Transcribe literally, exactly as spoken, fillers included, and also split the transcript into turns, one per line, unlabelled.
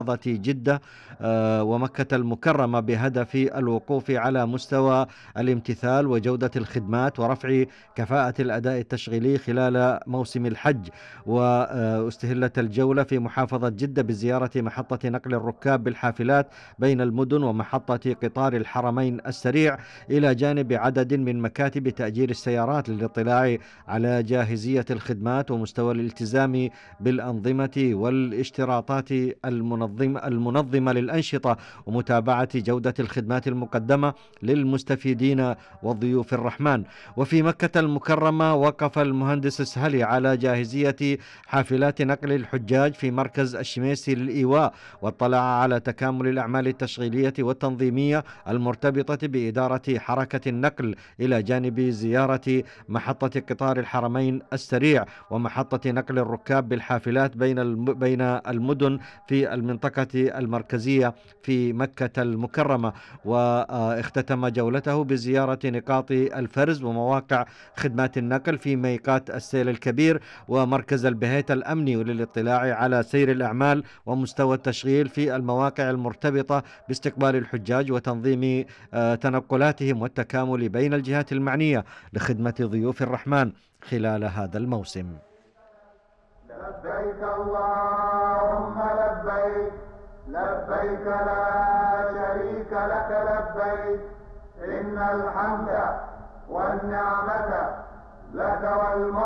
جدة آه، ومكة المكرمة بهدف الوقوف على مستوى الامتثال وجودة الخدمات ورفع كفاءة الأداء التشغيلي خلال موسم الحج. واستهلت الجولة في محافظة جدة بزيارة محطة نقل الركاب بالحافلات بين المدن ومحطة قطار الحرمين السريع، إلى جانب عدد من مكاتب تأجير السيارات للاطلاع على جاهزية الخدمات ومستوى الالتزام بالأنظمة والاشتراطات المنظمة المنظمة للأنشطة، ومتابعة جودة الخدمات المقدمة للمستفيدين وضيوف الرحمن. وفي مكة المكرمة وقف المهندس السهلي على جاهزية حافلات نقل الحجاج في مركز الشميسي للإيواء، واطلع على تكامل الأعمال التشغيلية والتنظيمية المرتبطة بإدارة حركة النقل، إلى جانب زيارة محطة قطار الحرمين السريع ومحطة نقل الركاب بالحافلات بين بين المدن في المنطقة المركزية في مكة المكرمة. واختتم جولته بزيارة نقاط الفرز ومواقع خدمات النقل في ميقات السيل الكبير ومركز البهيت الأمني، للاطلاع على سير الأعمال ومستوى التشغيل في المواقع المرتبطة باستقبال الحجاج وتنظيم تنقلاتهم والتكامل بين الجهات المعنية لخدمة ضيوف الرحمن خلال هذا الموسم.
لبيك اللهم لبيك، لبيك لا شريك لك لبيك، إن الحمد والنعمة لك والملك.